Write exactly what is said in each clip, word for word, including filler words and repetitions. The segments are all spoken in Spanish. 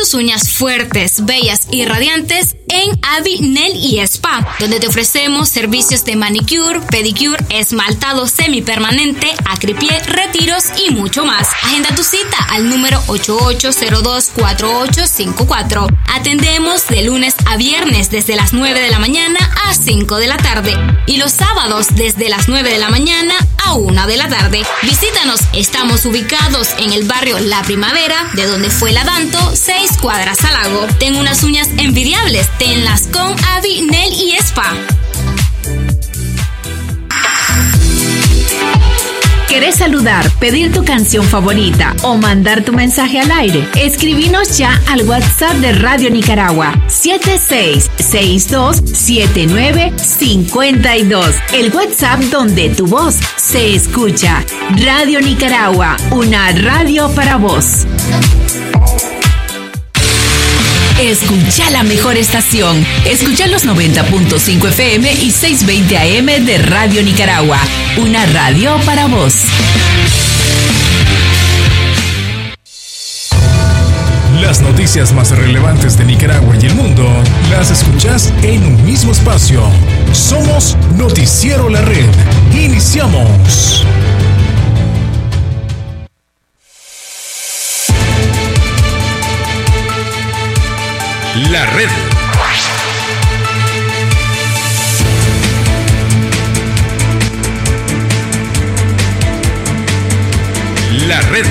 tus uñas fuertes, bellas y radiantes en Avi Nail y Spa, donde te ofrecemos servicios de manicure, pedicure, esmaltado semipermanente, acripié, retiros y mucho más. Agenda tu cita al número ocho ocho cero dos cuatro ocho cinco cuatro. Atendemos de lunes a viernes desde las nueve de la mañana a cinco de la tarde y los sábados desde las nueve de la mañana a una de la tarde. Visítanos, estamos ubicados en el barrio La Primavera, de donde fue la Danto, seis cuadras al lago. Ten unas uñas envidiables, tenlas con Avi Nail y Spa. ¿Querés saludar, pedir tu canción favorita o mandar tu mensaje al aire? Escribinos ya al WhatsApp de Radio Nicaragua siete seis seis dos siete nueve cinco dos. El WhatsApp donde tu voz se escucha. Radio Nicaragua, una radio para vos. Escucha la mejor estación. Escucha los noventa punto cinco F M y seiscientos veinte A M de Radio Nicaragua. Una radio para vos. Las noticias más relevantes de Nicaragua y el mundo las escuchás en un mismo espacio. Somos Noticiero La Red. Iniciamos. La Red. La Red.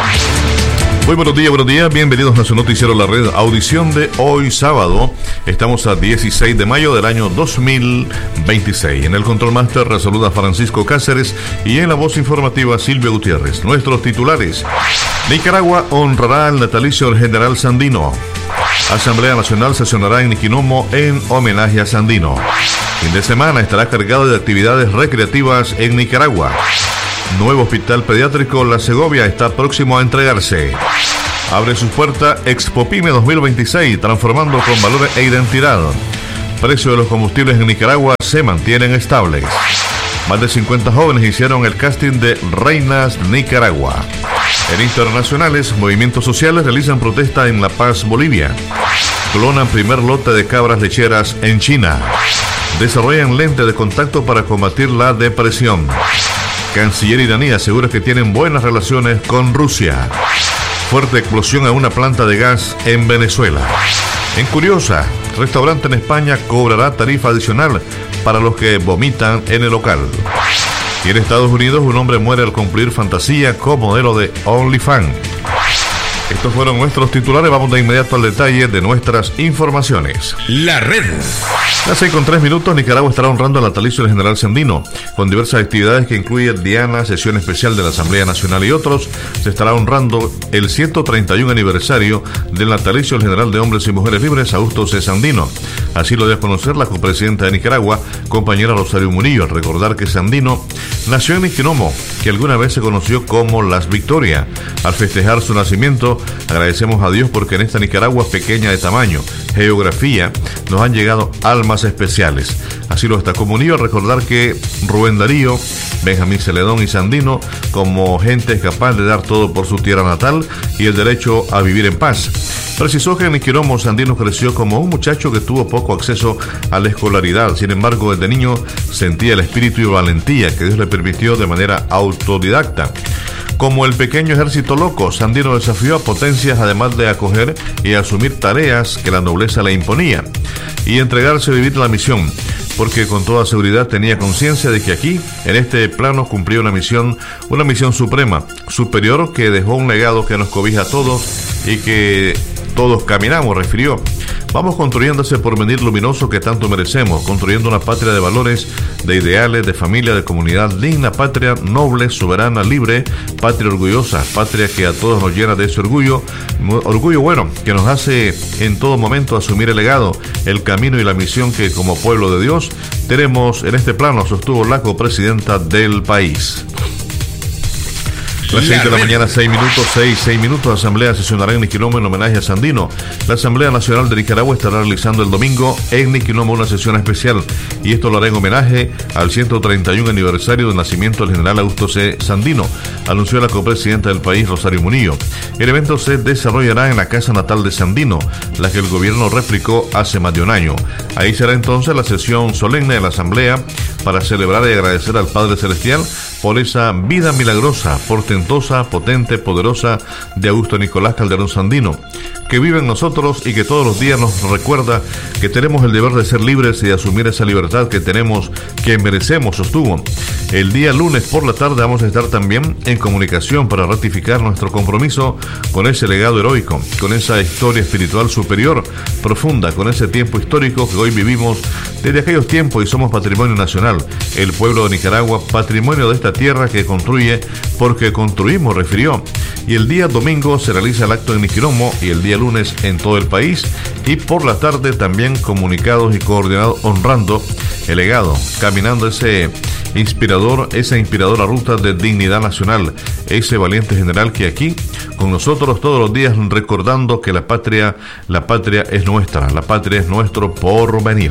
Muy buenos días, buenos días, bienvenidos a su noticiero La Red, audición de hoy sábado. Estamos a dieciséis de mayo del año dos mil veintiséis. En el Control Master les saluda Francisco Cáceres y en la voz informativa Silvia Gutiérrez. Nuestros titulares: Nicaragua honrará el natalicio del general Sandino. Asamblea Nacional sesionará en Niquinomo en homenaje a Sandino. Fin de semana estará cargado de actividades recreativas en Nicaragua. Nuevo hospital pediátrico La Segovia está próximo a entregarse. Abre su puerta Expo Pyme dos mil veintiséis, transformando con valores e identidad. Precio de los combustibles en Nicaragua se mantienen estables. Más de cincuenta jóvenes hicieron el casting de Reinas Nicaragua. En internacionales, movimientos sociales realizan protesta en La Paz, Bolivia. Clonan primer lote de cabras lecheras en China. Desarrollan lente de contacto para combatir la depresión. Canciller iraní asegura que tienen buenas relaciones con Rusia. Fuerte explosión en una planta de gas en Venezuela. En Curiosa, restaurante en España cobrará tarifa adicional para los que vomitan en el local. Y en Estados Unidos, un hombre muere al cumplir fantasía con modelo de OnlyFans. Estos fueron nuestros titulares. Vamos de inmediato al detalle de nuestras informaciones. La Red. Las seis con tres minutos, Nicaragua estará honrando el natalicio del general Sandino, con diversas actividades que incluyen diana, sesión especial de la Asamblea Nacional y otros. Se estará honrando el ciento treinta y uno aniversario del natalicio del general de hombres y mujeres libres, Augusto C. Sandino. Así lo dio a conocer la copresidenta de Nicaragua, compañera Rosario Murillo, al recordar que Sandino nació en Niquinomo, que alguna vez se conoció como Las Victorias. Al festejar su nacimiento, agradecemos a Dios porque en esta Nicaragua pequeña de tamaño, geografía, nos han llegado almas especiales. Así lo destacó Murillo al recordar que Rubén Darío, Benjamín Celedón y Sandino, como gente capaz de dar todo por su tierra natal y el derecho a vivir en paz. Precisó que en Niquinomo Sandino creció como un muchacho que tuvo poco acceso a la escolaridad. Sin embargo, desde niño sentía el espíritu y valentía que Dios le permitió de manera autodidacta. Como el pequeño ejército loco, Sandino desafió a potencias además de acoger y asumir tareas que la nobleza le imponía y entregarse a vivir la misión, porque con toda seguridad tenía conciencia de que aquí, en este plano, cumplía una misión, una misión suprema, superior, que dejó un legado que nos cobija a todos y que todos caminamos, refirió. Vamos construyendo ese porvenir luminoso que tanto merecemos, construyendo una patria de valores, de ideales, de familia, de comunidad digna, patria noble, soberana, libre, patria orgullosa, patria que a todos nos llena de ese orgullo, orgullo bueno, que nos hace en todo momento asumir el legado, el camino y la misión que como pueblo de Dios tenemos en este plano, sostuvo la copresidenta del país. Las seis de la mañana, seis minutos, seis, seis minutos. Asamblea sesionará en Niquiloma en homenaje a Sandino. La Asamblea Nacional de Nicaragua estará realizando el domingo en Niquiloma una sesión especial, y esto lo hará en homenaje al ciento treinta y un aniversario del nacimiento del general Augusto C. Sandino, anunció la copresidenta del país, Rosario Murillo. El evento se desarrollará en la casa natal de Sandino, la que el gobierno replicó hace más de un año. Ahí será entonces la sesión solemne de la Asamblea para celebrar y agradecer al Padre Celestial por esa vida milagrosa, portentosa, potente, poderosa de Augusto Nicolás Calderón Sandino, que vive en nosotros y que todos los días nos recuerda que tenemos el deber de ser libres y de asumir esa libertad que tenemos, que merecemos, sostuvo. El día lunes por la tarde vamos a estar también en comunicación para ratificar nuestro compromiso con ese legado heroico, con esa historia espiritual superior, profunda, con ese tiempo histórico que hoy vivimos desde aquellos tiempos y somos patrimonio nacional. El pueblo de Nicaragua, patrimonio de esta tierra que construye porque construimos, refirió. Y el día domingo se realiza el acto en Niquiloma y el día lunes en todo el país, y por la tarde también comunicados y coordinados honrando el legado, caminando ese inspirador, esa inspiradora ruta de dignidad nacional, ese valiente general que aquí con nosotros todos los días recordando que la patria, la patria es nuestra, la patria es nuestro porvenir.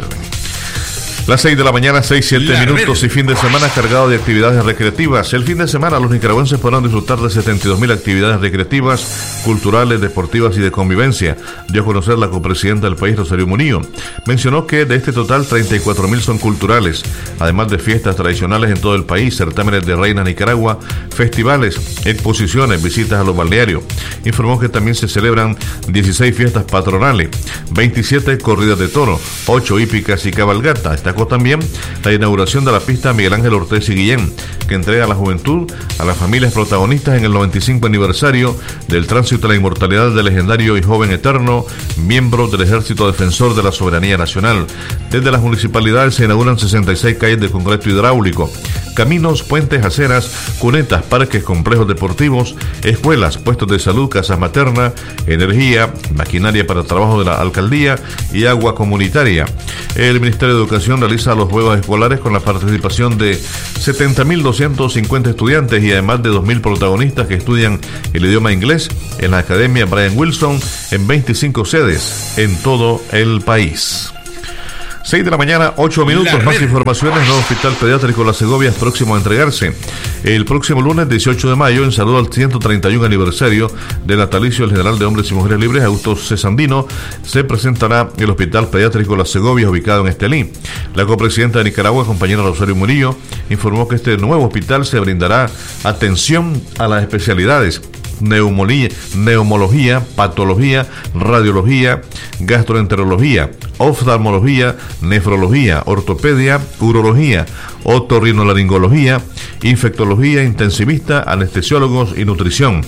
Las seis de la mañana, seis, siete minutos y fin de semana cargado de actividades recreativas. El fin de semana los nicaragüenses podrán disfrutar de setenta y dos mil actividades recreativas, culturales, deportivas y de convivencia, dio a conocer la copresidenta del país, Rosario Murillo. Mencionó que de este total treinta y cuatro mil son culturales, además de fiestas tradicionales en todo el país, certámenes de Reina Nicaragua, festivales, exposiciones, visitas a los balnearios. Informó que también se celebran dieciséis fiestas patronales, veintisiete corridas de toro, ocho hípicas y cabalgata. Esta también la inauguración de la pista Miguel Ángel Ortiz y Guillén, que entrega a la juventud, a las familias protagonistas en el noventa y cinco aniversario del tránsito a la inmortalidad del legendario y joven eterno, miembro del Ejército Defensor de la Soberanía Nacional. Desde las municipalidades se inauguran sesenta y seis calles de concreto hidráulico, caminos, puentes, aceras, cunetas, parques, complejos deportivos, escuelas, puestos de salud, casas maternas, energía, maquinaria para trabajo de la alcaldía y agua comunitaria. El Ministerio de Educación realiza los juegos escolares con la participación de setenta mil doscientos cincuenta estudiantes y además de dos mil protagonistas que estudian el idioma inglés en la Academia Brian Wilson en veinticinco sedes en todo el país. seis de la mañana, ocho minutos, más informaciones. El nuevo hospital pediátrico La Segovia es próximo a entregarse. El próximo lunes dieciocho de mayo, en saludo al ciento treinta y un aniversario del natalicio del general de Hombres y Mujeres Libres, Augusto C. Sandino, se presentará el hospital pediátrico La Segovia, ubicado en Estelí. La copresidenta de Nicaragua, compañera Rosario Murillo, informó que este nuevo hospital se brindará atención a las especialidades Neumología, neumología, patología, radiología, gastroenterología, oftalmología, nefrología, ortopedia, urología, otorrinolaringología, infectología, intensivista, anestesiólogos y nutrición.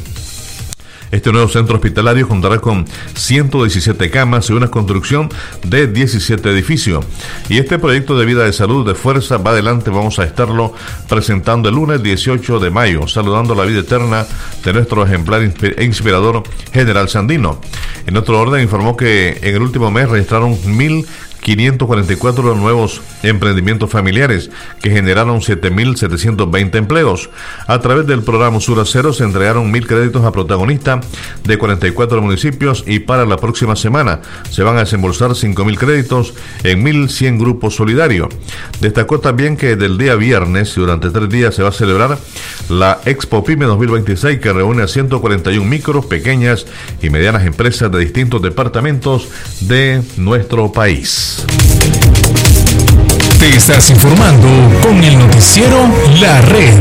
Este nuevo centro hospitalario contará con ciento diecisiete camas y una construcción de diecisiete edificios. Y este proyecto de vida de salud de fuerza va adelante. Vamos a estarlo presentando el lunes dieciocho de mayo, saludando la vida eterna de nuestro ejemplar e inspirador general Sandino. En otro orden, informó que en el último mes registraron mil quinientos cuarenta y cuatro nuevos emprendimientos familiares que generaron siete mil setecientos veinte empleos. A través del programa Sur Acero se entregaron mil créditos a protagonistas de cuarenta y cuatro municipios y para la próxima semana se van a desembolsar cinco mil créditos en mil cien grupos solidarios. Destacó también que del día viernes y durante tres días se va a celebrar la Expo Pyme dos mil veintiséis, que reúne a ciento cuarenta y un micros, pequeñas y medianas empresas de distintos departamentos de nuestro país. Te estás informando con el noticiero La Red.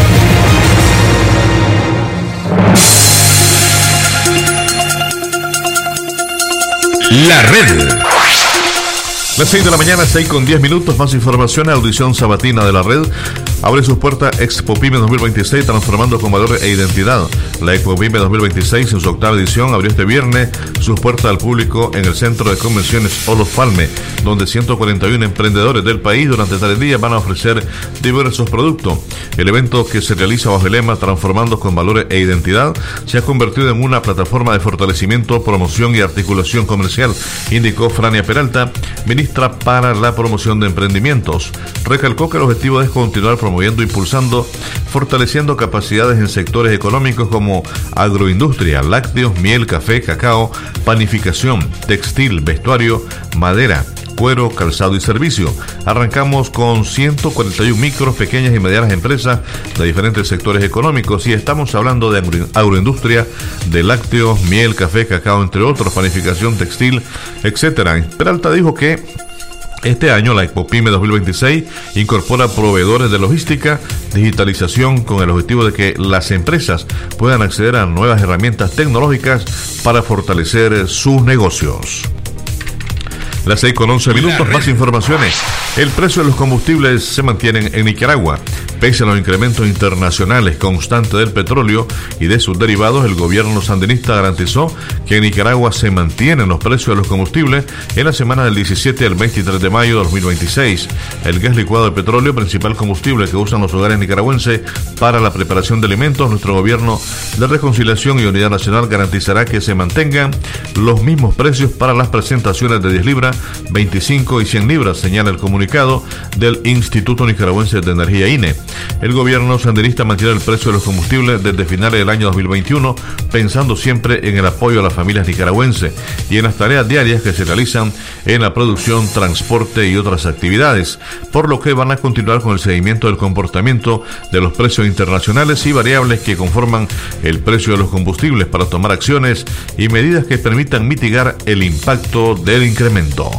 La Red. Las seis de la mañana, seis con diez minutos, más información. Audición sabatina de La Red abre sus puertas Expo Pyme dos mil veintiséis, transformando con valor e identidad. La Expo Pyme dos mil veintiséis, en su octava edición, abrió este viernes sus puertas al público en el Centro de Convenciones Olof Palme, donde ciento cuarenta y uno emprendedores del país durante tres días van a ofrecer diversos productos. El evento, que se realiza bajo el lema Transformando con valores e identidad, se ha convertido en una plataforma de fortalecimiento, promoción y articulación comercial, indicó Frania Peralta, ministra para la promoción de emprendimientos. Recalcó que el objetivo es continuar promoviendo promoviendo, impulsando, fortaleciendo capacidades en sectores económicos como agroindustria, lácteos, miel, café, cacao, panificación, textil, vestuario, madera, cuero, calzado y servicio. Arrancamos con ciento cuarenta y uno micros, pequeñas y medianas empresas de diferentes sectores económicos y estamos hablando de agro- agroindustria, de lácteos, miel, café, cacao, entre otros, panificación, textil, etcétera. Peralta dijo que este año la Expopyme dos mil veintiséis incorpora proveedores de logística, digitalización con el objetivo de que las empresas puedan acceder a nuevas herramientas tecnológicas para fortalecer sus negocios. Las seis con once minutos, más informaciones. El precio de los combustibles se mantienen en Nicaragua. Pese a los incrementos internacionales constantes del petróleo y de sus derivados, el gobierno sandinista garantizó que en Nicaragua se mantienen los precios de los combustibles en la semana del diecisiete al veintitrés de mayo de dos mil veintiséis. El gas licuado de petróleo, principal combustible que usan los hogares nicaragüenses para la preparación de alimentos, nuestro gobierno de Reconciliación y Unidad Nacional garantizará que se mantengan los mismos precios para las presentaciones de diez libras, veinticinco y cien libras, señala el comunicado del Instituto Nicaragüense de Energía I N E. El gobierno sandinista mantiene el precio de los combustibles desde finales del año dos mil veintiuno, pensando siempre en el apoyo a las familias nicaragüenses y en las tareas diarias que se realizan en la producción, transporte y otras actividades, por lo que van a continuar con el seguimiento del comportamiento de los precios internacionales y variables que conforman el precio de los combustibles para tomar acciones y medidas que permitan mitigar el impacto del incremento.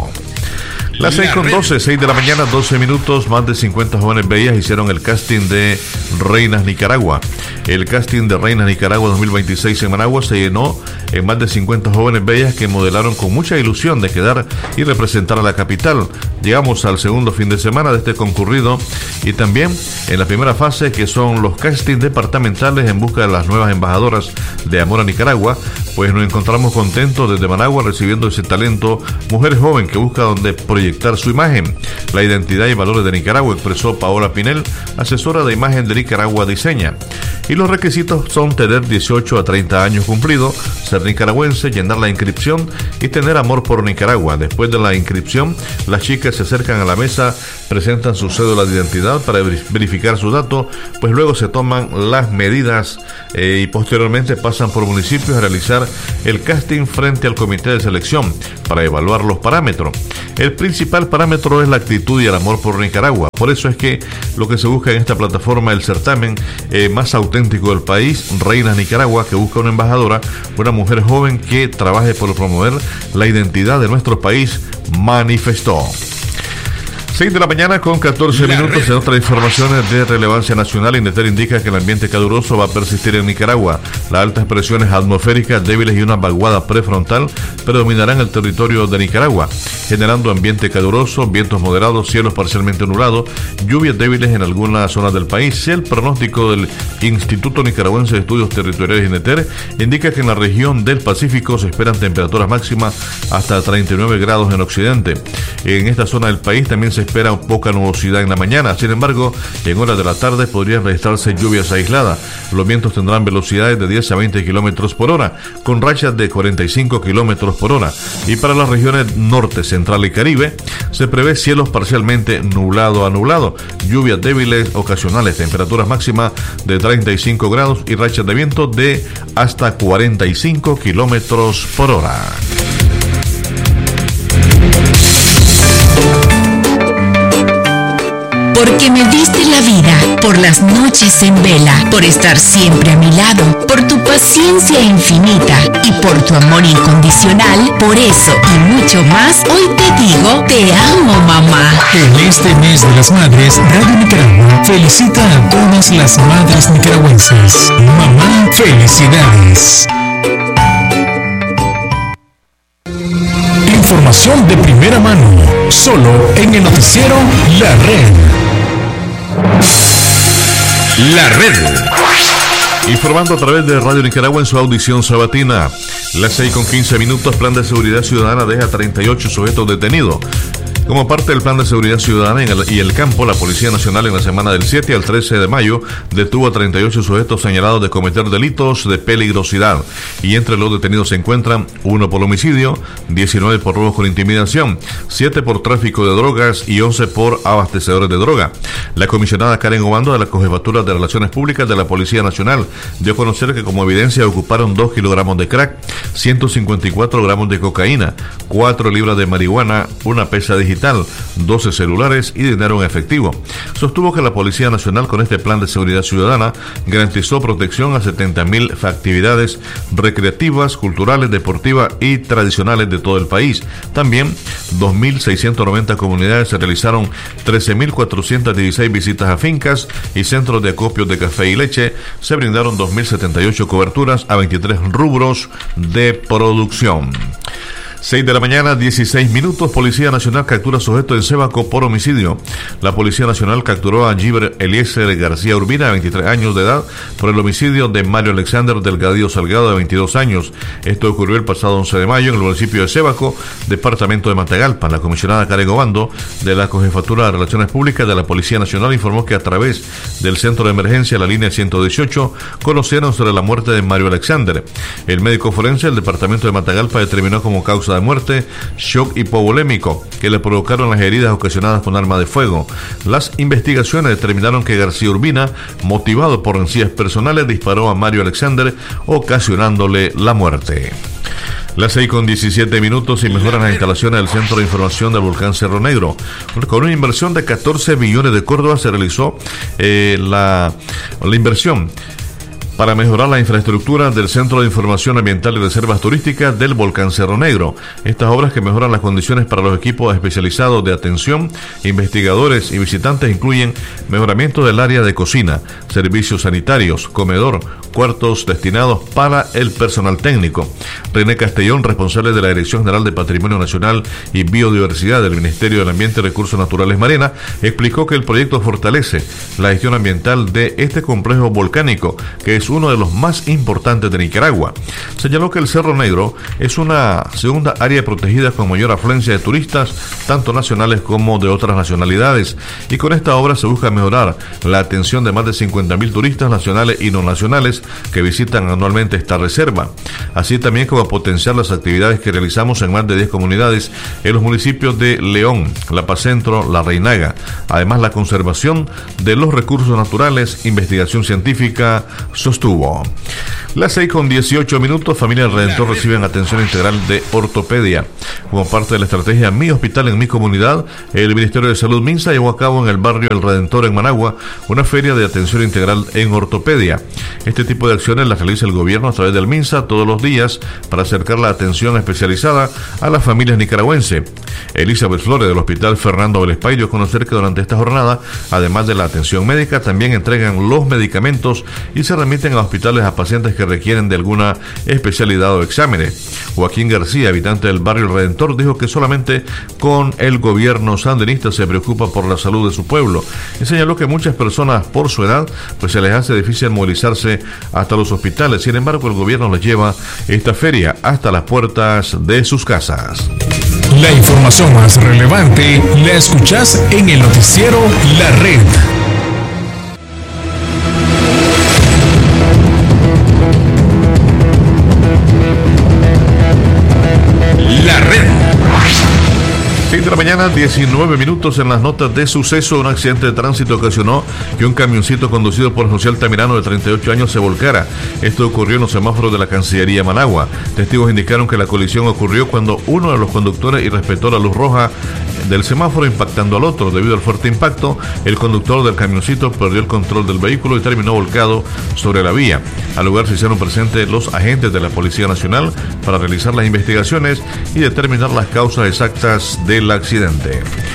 Las seis con doce, seis de la mañana, doce minutos, más de cincuenta jóvenes bellas hicieron el casting de Reinas Nicaragua. El casting de Reinas Nicaragua dos mil veintiséis en Managua se llenó en más de cincuenta jóvenes bellas que modelaron con mucha ilusión de quedar y representar a la capital. Llegamos al segundo fin de semana de este concurrido y también en la primera fase, que son los castings departamentales en busca de las nuevas embajadoras de Amor a Nicaragua, pues nos encontramos contentos desde Managua recibiendo ese talento, mujer joven que busca donde proyectar su imagen. La identidad y valores de Nicaragua, expresó Paola Pinel, asesora de imagen de Nicaragua Diseña. Y los requisitos son tener dieciocho a treinta años cumplidos, ser nicaragüense, llenar la inscripción y tener amor por Nicaragua. Después de la inscripción, las chicas se acercan a la mesa, presentan su cédula de identidad para verificar su dato, pues luego se toman las medidas eh, y posteriormente pasan por municipios a realizar el casting frente al comité de selección para evaluar los parámetros. El principal parámetro es la actitud y el amor por Nicaragua. Por eso es que lo que se busca en esta plataforma, el certamen eh, más auténtico del país, Reinas Nicaragua, que busca una embajadora, una mujer joven que trabaje por promover la identidad de nuestro país, manifestó. seis de la mañana con catorce minutos. En otras informaciones de relevancia nacional, INDETER indica que el ambiente caluroso va a persistir en Nicaragua. Las altas presiones atmosféricas débiles y una vaguada prefrontal predominarán el territorio de Nicaragua, generando ambiente caluroso, vientos moderados, cielos parcialmente nublados, lluvias débiles en algunas zonas del país. El pronóstico del Instituto Nicaragüense de Estudios Territoriales INDETER indica que en la región del Pacífico se esperan temperaturas máximas hasta treinta y nueve grados en occidente. En esta zona del país también se espera poca nubosidad en la mañana. Sin embargo, en horas de la tarde podrían registrarse lluvias aisladas. Los vientos tendrán velocidades de diez a veinte kilómetros por hora, con rachas de cuarenta y cinco kilómetros por hora. Y para las regiones norte, central y caribe, se prevé cielos parcialmente nublado a nublado, lluvias débiles ocasionales, temperaturas máximas de treinta y cinco grados y rachas de viento de hasta cuarenta y cinco kilómetros por hora. Porque me diste la vida, por las noches en vela, por estar siempre a mi lado, por tu paciencia infinita y por tu amor incondicional. Por eso y mucho más, hoy te digo, te amo, mamá. En este mes de las madres, Radio Nicaragua felicita a todas las madres nicaragüenses. Mamá, felicidades. Información de primera mano, solo en el noticiero La Red. La Red. Informando a través de Radio Nicaragua en su audición sabatina. Las seis con quince minutos, Plan de Seguridad Ciudadana deja treinta y ocho sujetos detenidos. Como parte del plan de seguridad ciudadana y el campo, la Policía Nacional en la semana del siete al trece de mayo detuvo a treinta y ocho sujetos señalados de cometer delitos de peligrosidad, y entre los detenidos se encuentran uno por homicidio, diecinueve por robos con intimidación, siete por tráfico de drogas y once por abastecedores de droga. La comisionada Karen Obando de la Cojefatura de Relaciones Públicas de la Policía Nacional dio a conocer que como evidencia ocuparon dos kilogramos de crack, ciento cincuenta y cuatro gramos de cocaína, cuatro libras de marihuana, una pesa digital, doce celulares y dinero en efectivo. Sostuvo que la Policía Nacional con este plan de seguridad ciudadana garantizó protección a setenta mil actividades recreativas, culturales, deportivas y tradicionales de todo el país. También dos mil seiscientas noventa comunidades se realizaron trece mil cuatrocientas dieciséis visitas a fincas y centros de acopio de café y leche. Se brindaron dos mil setenta y ocho coberturas a veintitrés rubros de producción. seis de la mañana, dieciséis minutos. Policía Nacional captura sujeto en Sébaco por homicidio. La Policía Nacional capturó a Giver Eliezer García Urbina, de veintitrés años de edad, por el homicidio de Mario Alexander Delgadillo Salgado, de veintidós años. Esto ocurrió el pasado once de mayo en el municipio de Sébaco, departamento de Matagalpa. La comisionada Karen Obando de la Cojefatura de Relaciones Públicas de la Policía Nacional informó que a través del centro de emergencia, la línea ciento dieciocho, conocieron sobre la muerte de Mario Alexander. El médico forense del departamento de Matagalpa determinó como causa de muerte shock hipovolémico que le provocaron las heridas ocasionadas con arma de fuego. Las investigaciones determinaron que García Urbina, motivado por rencillas personales, disparó a Mario Alexander, ocasionándole la muerte. Las seis con diecisiete minutos. Y mejoran las instalaciones del Centro de Información del Volcán Cerro Negro. Con una inversión de catorce millones de córdobas se realizó eh, la, la inversión para mejorar la infraestructura del Centro de Información Ambiental y Reservas Turísticas del Volcán Cerro Negro. Estas obras, que mejoran las condiciones para los equipos especializados de atención, investigadores y visitantes, incluyen mejoramiento del área de cocina, servicios sanitarios, comedor, cuartos destinados para el personal técnico. René Castellón, responsable de la Dirección General de Patrimonio Nacional y Biodiversidad del Ministerio del Ambiente y Recursos Naturales Marina, explicó que el proyecto fortalece la gestión ambiental de este complejo volcánico, que es uno de los más importantes de Nicaragua. Señaló que el Cerro Negro es una segunda área protegida con mayor afluencia de turistas, tanto nacionales como de otras nacionalidades, y con esta obra se busca mejorar la atención de más de cincuenta mil turistas nacionales y no nacionales que visitan anualmente esta reserva, así también como potenciar las actividades que realizamos en más de diez comunidades en los municipios de León, La Paz Centro, La Reinaga. Además, la conservación de los recursos naturales, investigación científica, sostuvo. Las seis con dieciocho minutos. Familia del Redentor reciben atención integral de ortopedia. Como parte de la estrategia Mi Hospital en mi Comunidad, el Ministerio de Salud Minsa llevó a cabo en el barrio El Redentor en Managua una feria de atención integral en ortopedia. Este tipo de acciones las realiza el gobierno a través del Minsa todos los días para acercar la atención especializada a las familias nicaragüenses. Elizabeth Flores del Hospital Fernando Velespay dio a conocer que durante esta jornada, además de la atención médica, también entregan los medicamentos y se remiten a hospitales a pacientes que requieren de alguna especialidad o exámenes. Joaquín García, habitante del barrio El Redentor, dijo que solamente con el gobierno sandinista se preocupa por la salud de su pueblo, y señaló que muchas personas por su edad pues se les hace difícil movilizarse hasta los hospitales. Sin embargo, el gobierno les lleva esta feria hasta las puertas de sus casas. La información más relevante la escuchás en el noticiero La Red. seis de la mañana, diecinueve minutos. En las notas de suceso, un accidente de tránsito ocasionó que un camioncito conducido por José Altamirano, de treinta y ocho años, se volcara. Esto ocurrió en los semáforos de la Cancillería Managua. Testigos indicaron que la colisión ocurrió cuando uno de los conductores irrespetó la luz roja del semáforo, impactando al otro. Debido al fuerte impacto, el conductor del camioncito perdió el control del vehículo y terminó volcado sobre la vía. Al lugar se hicieron presentes los agentes de la Policía Nacional para realizar las investigaciones y determinar las causas exactas del accidente.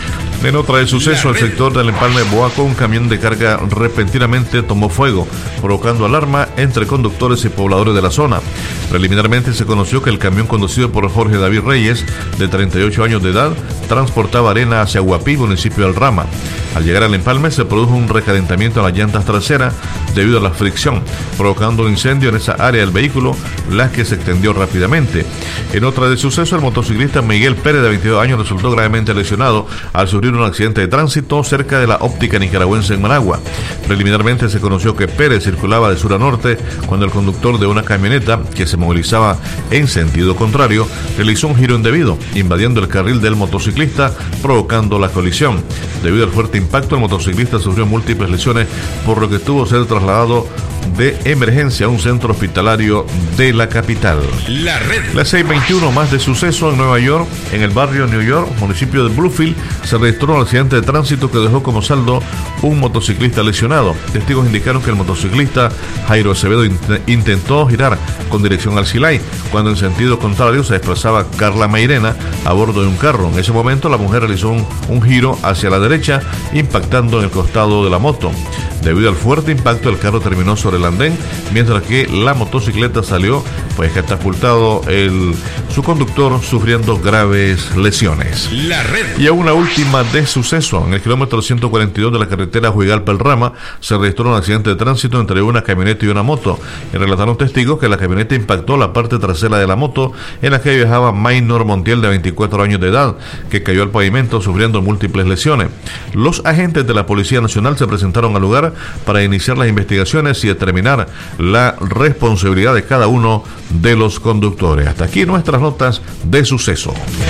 En otra de suceso, el sector del empalme Boaco, un camión de carga repentinamente tomó fuego, provocando alarma entre conductores y pobladores de la zona. Preliminarmente se conoció que el camión conducido por Jorge David Reyes, de treinta y ocho años de edad, transportaba arena hacia Guapí, municipio del Rama. Al llegar al empalme se produjo un recalentamiento en las llantas traseras debido a la fricción, provocando un incendio en esa área del vehículo, la que se extendió rápidamente. En otra de suceso, el motociclista Miguel Pérez, de veintidós años, resultó gravemente lesionado al sufrir un accidente de tránsito cerca de la óptica nicaragüense en Managua. Preliminarmente se conoció que Pérez circulaba de sur a norte cuando el conductor de una camioneta que se movilizaba en sentido contrario realizó un giro indebido, invadiendo el carril del motociclista, provocando la colisión. Debido al fuerte impacto, el motociclista sufrió múltiples lesiones, por lo que tuvo que ser trasladado de emergencia a un centro hospitalario de la capital. La red. Las seis veintiuno, más de suceso en Nueva York. En el barrio New York, municipio de Bluefield, se registró un accidente de tránsito que dejó como saldo un motociclista lesionado. Testigos indicaron que el motociclista Jairo Acevedo int- intentó girar con dirección al Silay, cuando en sentido contrario se desplazaba Carla Mairena a bordo de un carro. En ese momento la mujer realizó un, un giro hacia la derecha, impactando en el costado de la moto. Debido al fuerte impacto, el carro terminó sobre el andén, mientras que la motocicleta salió pues catapultado el, su conductor, sufriendo graves lesiones. La red. Y a una última de suceso, en el kilómetro ciento cuarenta y dos de la carretera Huigalpa-El Rama, se registró un accidente de tránsito entre una camioneta y una moto. Y relataron testigos que la camioneta impactó la parte trasera de la moto en la que viajaba Maynor Montiel, de veinticuatro años de edad, que cayó al pavimento sufriendo múltiples lesiones. Los agentes de la Policía Nacional se presentaron al lugar para iniciar las investigaciones y determinar la responsabilidad de cada uno de los conductores. Hasta aquí nuestras notas de suceso.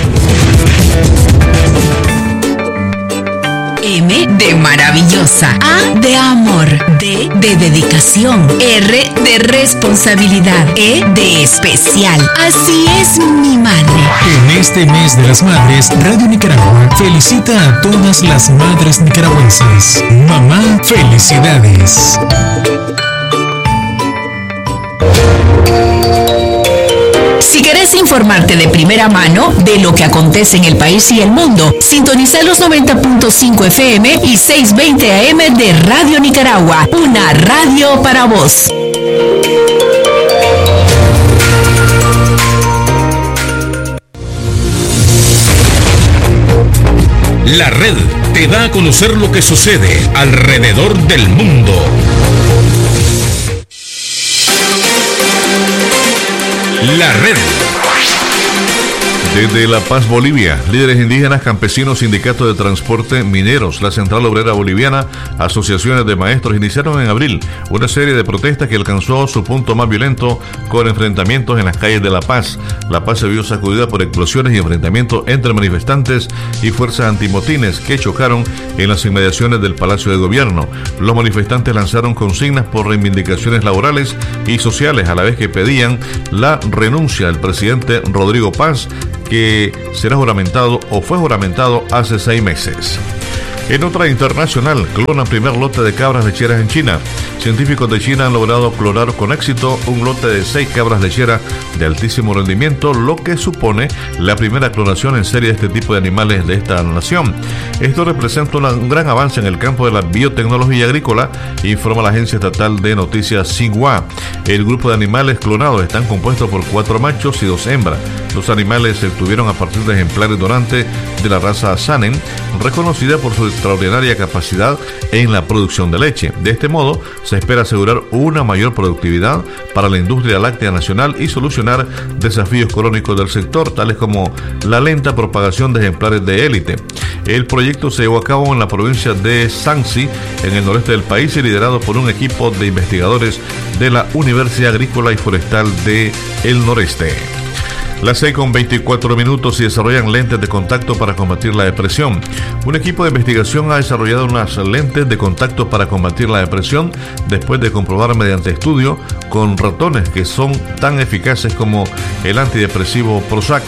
M de maravillosa, A de amor, D de dedicación, R de responsabilidad, E de especial. Así es mi madre. En este mes de las madres, Radio Nicaragua felicita a todas las madres nicaragüenses. Mamá, felicidades. Si querés informarte de primera mano de lo que acontece en el país y el mundo, sintoniza los noventa punto cinco F M y seiscientos veinte A M de Radio Nicaragua, una radio para vos. La red te da a conocer lo que sucede alrededor del mundo. La red. Desde La Paz, Bolivia, líderes indígenas, campesinos, sindicatos de transporte, mineros, la Central Obrera Boliviana, asociaciones de maestros iniciaron en abril una serie de protestas que alcanzó su punto más violento con enfrentamientos en las calles de La Paz. La Paz se vio sacudida por explosiones y enfrentamientos entre manifestantes y fuerzas antimotines que chocaron en las inmediaciones del Palacio de Gobierno. Los manifestantes lanzaron consignas por reivindicaciones laborales y sociales, a la vez que pedían la renuncia del presidente Rodrigo Paz, que será juramentado o fue juramentado hace seis meses. En otra internacional, clonan primer lote de cabras lecheras en China. Científicos de China han logrado clonar con éxito un lote de seis cabras lecheras de altísimo rendimiento, lo que supone la primera clonación en serie de este tipo de animales de esta nación. Esto representa una, un gran avance en el campo de la biotecnología agrícola, informa la agencia estatal de noticias Xinhua. El grupo de animales clonados están compuestos por cuatro machos y dos hembras. Los animales se obtuvieron a partir de ejemplares donantes de la raza Sanen, reconocida por su extraordinaria capacidad en la producción de leche. De este modo, se espera asegurar una mayor productividad para la industria láctea nacional y solucionar desafíos crónicos del sector, tales como la lenta propagación de ejemplares de élite. El proyecto se llevó a cabo en la provincia de Shanxi, en el noreste del país, y liderado por un equipo de investigadores de la Universidad Agrícola y Forestal de el Noreste. Las seis con veinticuatro minutos y desarrollan lentes de contacto para combatir la depresión. Un equipo de investigación ha desarrollado unas lentes de contacto para combatir la depresión después de comprobar mediante estudio con ratones que son tan eficaces como el antidepresivo Prozac.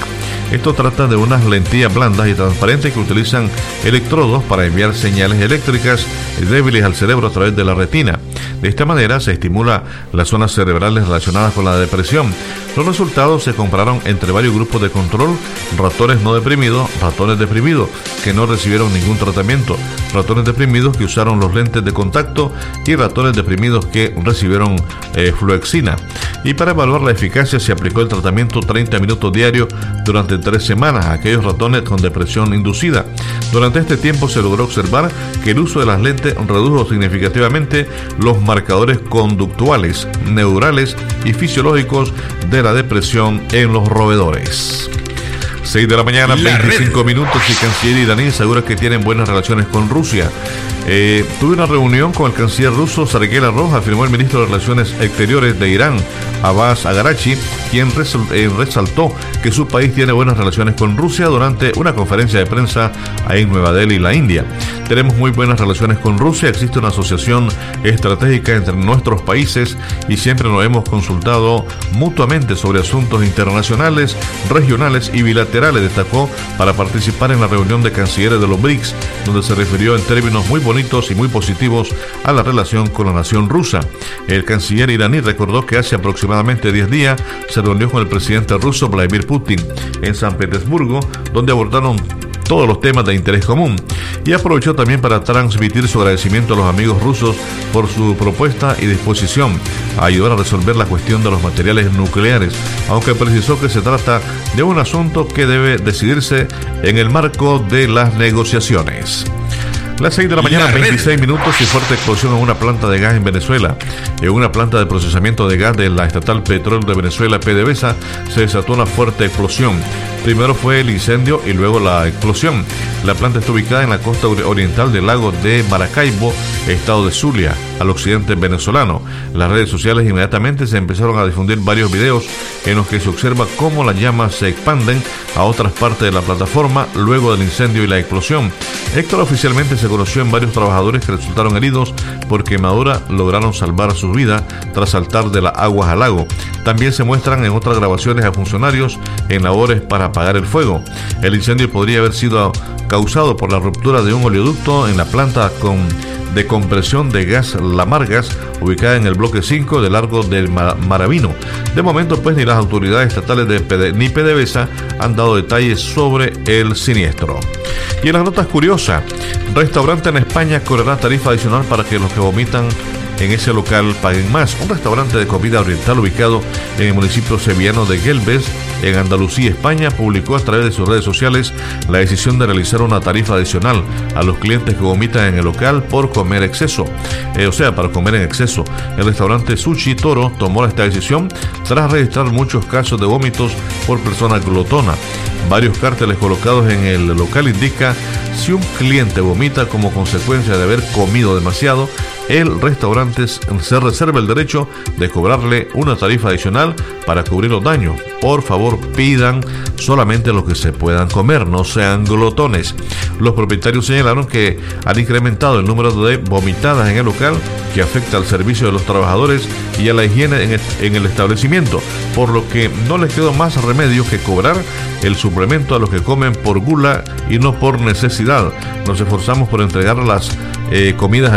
Esto trata de unas lentillas blandas y transparentes que utilizan electrodos para enviar señales eléctricas débiles al cerebro a través de la retina. De esta manera se estimula las zonas cerebrales relacionadas con la depresión. Los resultados se compararon entre varios grupos de control: ratones no deprimidos, ratones deprimidos que no recibieron ningún tratamiento, ratones deprimidos que usaron los lentes de contacto y ratones deprimidos que recibieron eh, fluoxina. Y para evaluar la eficacia se aplicó el tratamiento treinta minutos diarios durante tres semanas a aquellos ratones con depresión inducida. Durante este tiempo se logró observar que el uso de las lentes redujo significativamente los marcadores conductuales, neurales y fisiológicos de la depresión en los roedores. seis de la mañana, veinticinco minutos, y canciller iraní asegura que tienen buenas relaciones con Rusia. Eh, tuve una reunión con el canciller ruso Sergei Lavrov, afirmó el ministro de Relaciones Exteriores de Irán, Abbas Araghchi, quien resal, eh, resaltó que su país tiene buenas relaciones con Rusia durante una conferencia de prensa en Nueva Delhi, la India. Tenemos muy buenas relaciones con Rusia, existe una asociación estratégica entre nuestros países y siempre nos hemos consultado mutuamente sobre asuntos internacionales, regionales y bilaterales, destacó para participar en la reunión de cancilleres de los B R I C S, donde se refirió en términos muy bonitos y muy positivos a la relación con la nación rusa. El canciller iraní recordó que hace aproximadamente diez días se reunió con el presidente ruso Vladimir Putin en San Petersburgo, donde abordaron todos los temas de interés común, y aprovechó también para transmitir su agradecimiento a los amigos rusos por su propuesta y disposición a ayudar a resolver la cuestión de los materiales nucleares, aunque precisó que se trata de un asunto que debe decidirse en el marco de las negociaciones. Las seis de la mañana, veintiséis minutos, y fuerte explosión en una planta de gas en Venezuela. En una planta de procesamiento de gas de la estatal Petróleo de Venezuela, PDVSA, se desató una fuerte explosión. Primero fue el incendio y luego la explosión. La planta está ubicada en la costa oriental del lago de Maracaibo, estado de Zulia, al occidente venezolano. Las redes sociales inmediatamente se empezaron a difundir varios videos en los que se observa cómo las llamas se expanden a otras partes de la plataforma luego del incendio y la explosión. Héctor oficialmente se conoció en varios trabajadores que resultaron heridos por quemadura, lograron salvar sus vidas tras saltar de las aguas al lago. También se muestran en otras grabaciones a funcionarios en labores para apagar el fuego. El incendio podría haber sido causado por la ruptura de un oleoducto en la planta con de compresión de gas Lamargas, ubicada en el bloque cinco del largo del Maravino. De momento, pues, ni las autoridades estatales de P D, ni PDVSA han dado detalles sobre el siniestro. Y en las notas curiosas, restaurante en España cobrará tarifa adicional para que los que vomitan en ese local paguen más. Un restaurante de comida oriental ubicado en el municipio sevillano de Gelbes, en Andalucía, España, publicó a través de sus redes sociales la decisión de realizar una tarifa adicional a los clientes que vomitan en el local por comer exceso, eh, o sea, para comer en exceso. El restaurante Sushi Toro tomó esta decisión tras registrar muchos casos de vómitos por personas glotonas. Varios carteles colocados en el local indican: si un cliente vomita como consecuencia de haber comido demasiado, el restaurante se reserva el derecho de cobrarle una tarifa adicional para cubrir los daños. Por favor, pidan solamente lo que se puedan comer, no sean glotones. Los propietarios señalaron que han incrementado el número de vomitadas en el local, que afecta al servicio de los trabajadores y a la higiene en el, en el establecimiento, por lo que no les quedó más remedio que cobrar el suplemento a los que comen por gula y no por necesidad. Nos esforzamos por entregar las eh, comidas